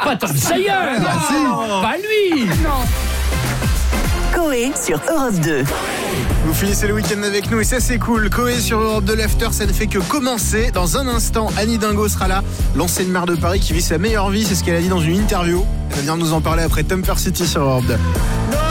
Pas Tom Sawyer. Pas lui. Coé sur Europe 2. Vous finissez le week-end avec nous et ça c'est cool. Coé sur Europe 2, l'after, ça ne fait que commencer. Dans un instant, Annie Dingo sera là, l'ancienne maire de Paris qui vit sa meilleure vie, c'est ce qu'elle a dit dans une interview. Elle va venir nous en parler après Temper City sur Europe 2.